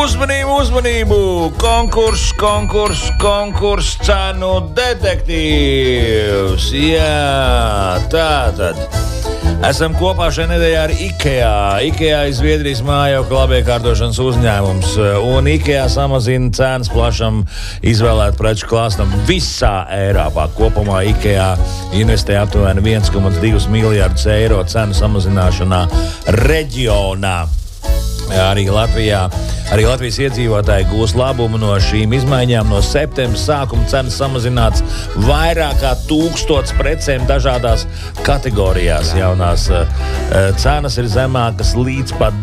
Uzmanību! Konkurss cenu detektīvs! Jā, tātad. Esam kopā šajā nedēļā ar IKEA. IKEA ir Zviedrijas mājokļu labiekārtošanas uzņēmums, un IKEA samazina cenas plašam izvēlētu preču klāstam visā Eiropā. Kopumā IKEA investē aptuveni 1,2 miljardus eiro cenu samazināšanā reģionā. Arī Latvijas iedzīvotāji gūs labumu no šīm izmaiņām. No septembra sākuma cenas samazināts vairāk kā 1000 precēm dažādās kategorijās. Jaunās cenas ir zemākas līdz pat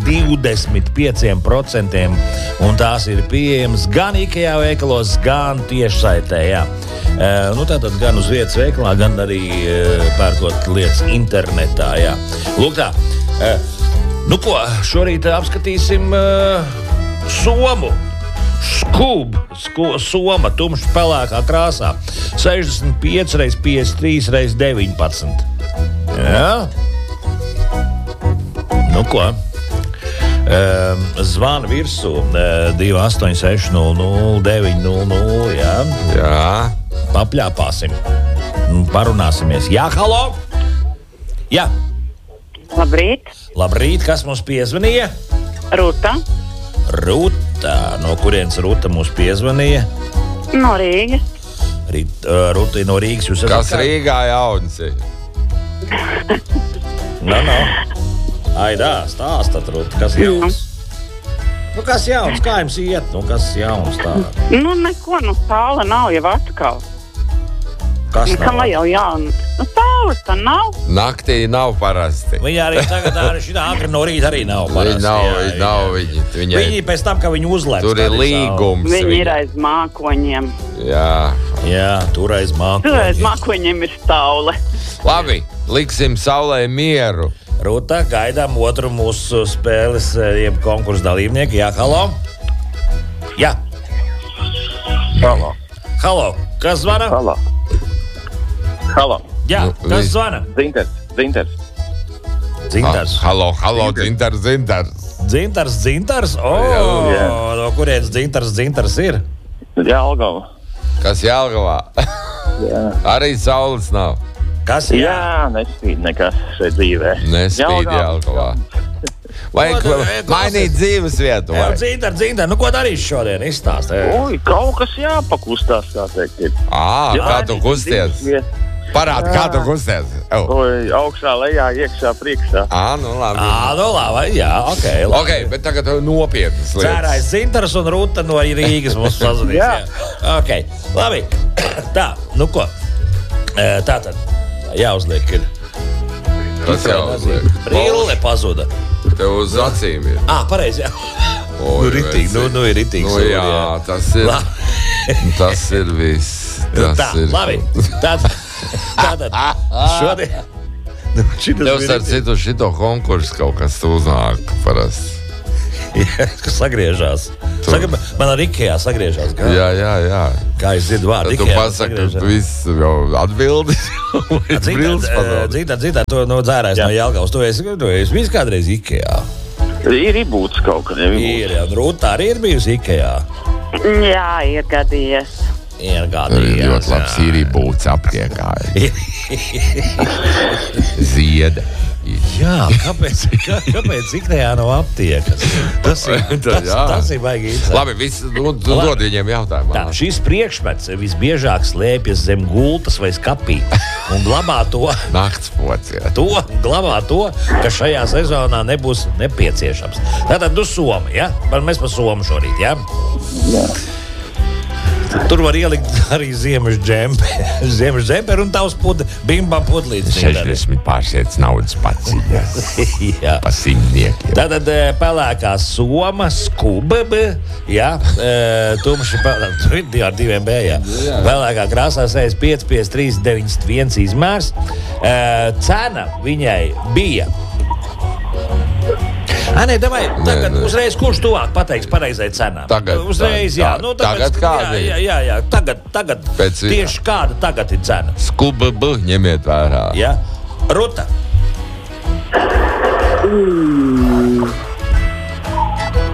25%, un tās ir pieejamas gan IKEA veikalos, gan tiešsaitē. Jā. Tātad gan uz vietas veikalā, gan arī pērkot lietas internetā. Jā. Lūk tā. Šorīt apskatīsim somu. Soma tumši pelēkā krāsā. 65 x 53 x 19. Jā. Zvana virsū 286 00 900. Jā. Papļāpāsim. Parunāsimies. Jā, halo! Jā. Labrīt, kas mums piezvanīja? Ruta. No kurienes Ruta mums piezvanīja? No Rīgas. Ruta no Rīgas. Jūs esat kas Rīgā jauns ir? Aidā, stāstat, Ruta, kas jauns? Kas jauns, kā jums iet? Kas jauns tā? Neko, saule nav jau atkal. Kas nav? Kā jau jauna? Saules tā nav. Naktī nav parasti. Viņa arī tagad agri no rīta arī nav parasti. Viņi pēc tam, ka viņi uzlēc. Tur ir līgums. Viņi ir aiz mākoņiem. Jā, tur aiz mākoņiem. Tur aiz mākoņiem ir saule. Labi, liksim saulē mieru. Ruta, gaidām otru mūsu spēles, jeb konkursu dalībnieku. Jā, halo? Jā. Halo, kas zvana? Halo. Jā, kas zvana? Dzintars. Halo, Dzintars. No kurienes Dzintars ir? Jelgava. Kas Jelgavā? Arī saules nav. Kas? Jā, nespīd nekas šeit dzīvē. Nespīd Jelgavā. Vajag mainīt dzīves vietu. Dzintar, ko darīšu šodien? Izstāst. Kaut kas jāpakustās, kā teikt. Kā tu kusties? Parādi, kā tu kusties? Augšā, lejā, iekšā, priekšā. Labi. Jā, ok, bet tagad nopietnas lietas. Cērājs Dzintars un Ruta no Rīgas mums sazvanīs. Jā. Ok, labi. Tā, ko? Tātad, jāuzliek ir. Tas jāuzliek. Brille pazuda. Tev uz acīm ir. Pareizi, jā. Ir ritīgi. Jā, tas ir viss. Labi. Tātad, šodien. Tev starp citu šito konkursu kaut kas uznāk parasti. Jā, kas sagriežās. Man ar IKEA sagriežās. Jā. Kā es dzirdu vārdu IKEA. Tu pasaki, ka viss jau atbildis. Dzītā, tu dzērājis no Jelgavas. Tu esi bijis kādreiz IKEA. Ir būts kaut kad. Ir, jā. Ruta arī ir bijusi IKEA. Jā, ir gadījies. Tur ir ļoti labs īrībūts aptiekā. Ziede. Jā, kāpēc IKEA nav aptiekas? Tas ir baigi interesanti. Labi, dod viņiem jautājumu. Tā, šis priekšmets visbiežāk slēpjas zem gultas vai skapī un glabā to. Naktspots, jā. Glabā to, kas šajā sezonā nebūs nepieciešams. Tātad Soma, ja? Mēs par Somu šorīt, ja? Jā. Tur var ielikt arī ziemas džemperu un tavs bimbam pudlītes. 60 pārsietas naudas paciņas. Jā. Pa simtniekiem. Tātad pelēkā Soma, skubebe, jā, tumši ar 2 B, jā. Pelēkā krāsā 65, 53, 91 izmērs. Cena viņai bija. Tagad uzreiz, kurš tuvāk pateiks pareizai cenām? Uzreiz, jā. Tagad kāda ir? Jā. Tagad tieši kāda tagad ir cena? Skuba ņemiet vērā. Jā. Ruta.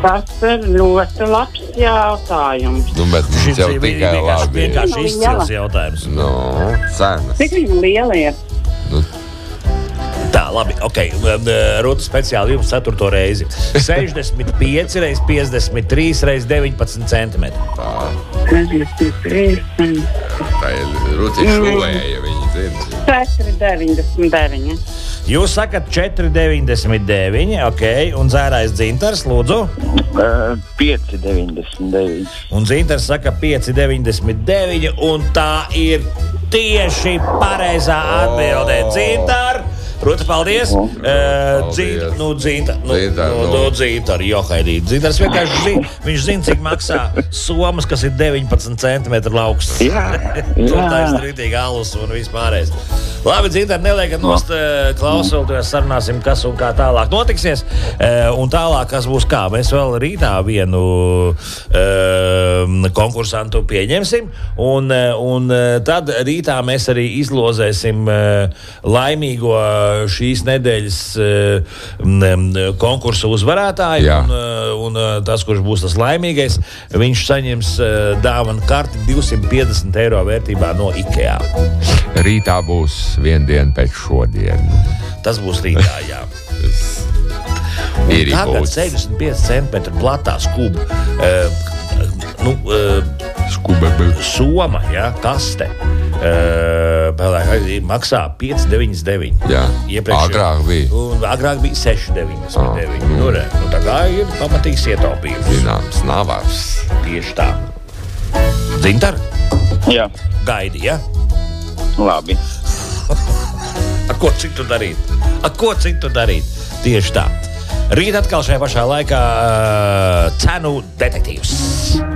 Tas ir ļoti labs jautājums. Nu, bet mums jau tikai labi. Vienkārši izcils jautājums. Nu, cenas. Cik viņa liela ir? Nu, Tā, labi, ok. Rūta speciāli jums 4. reizi. 65 reiz 53 reiz 19 centimetri. tā. 63. Tā ir Rūti šuvēja, viņi zina. 4,99. Jūs sakat 4,99, ok. Un dzērājs Dzintars, lūdzu. 5,99. Un Dzintars saka 5,99. Un tā ir tieši pareizā atbildē. Dzintar! Rūta, paldies! Dzintar, johaidī. Dzintars vienkārši zina, viņš zina, cik maksā somas, kas ir 19 centimetru augsts. Jā. Tur tā ir strītīgi alus un vispārējais. Labi, Dzintar, neliekat nost klausulties, sarunāsim, kas un kā tālāk notiksies. Un tālāk, kas būs kā. Mēs vēl rītā vienu konkursantu pieņemsim. Un tad rītā mēs arī izlozēsim laimīgo šīs nedēļas konkursu uzvarētāju. Jā. Un tas, kurš būs tas laimīgais, viņš saņems dāvanu karti 250 eiro vērtībā no IKEA. Rītā būs viena diena pēc šodien. Tas būs rītā, jā. Ir Tagad būs 65 centimetru platā skuba. skube. Soma, ja, kaste. Maksā 5,99. Jā, Iepriekš- agrāk bija. Un agrāk bija 6,99. Tā kā ir pamatīgs ietaupījums. Zināms, navars. Tieši tā. Dzintar, Jā, gaidi, ja? labi. Ko citu darīt? Tieši tā. Rīt atkal šajā pašā laikā cenu detektīvs.